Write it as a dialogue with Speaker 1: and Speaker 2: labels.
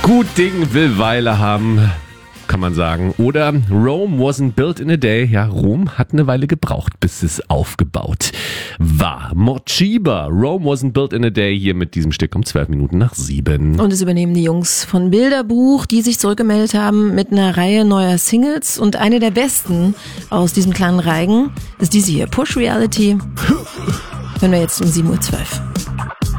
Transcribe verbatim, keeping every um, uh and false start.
Speaker 1: Gut Ding will Weile haben, kann man sagen. Oder Rome wasn't built in a day. Ja, Rom hat eine Weile gebraucht, bis es aufgebaut war. Morcheeba, Rome wasn't built in a day, hier mit diesem Stück um zwölf Minuten nach sieben.
Speaker 2: Und es übernehmen die Jungs von Bilderbuch, die sich zurückgemeldet haben mit einer Reihe neuer Singles. Und eine der besten aus diesem kleinen Reigen ist diese hier, Push Reality. Hören wir jetzt um sieben Uhr zwölf.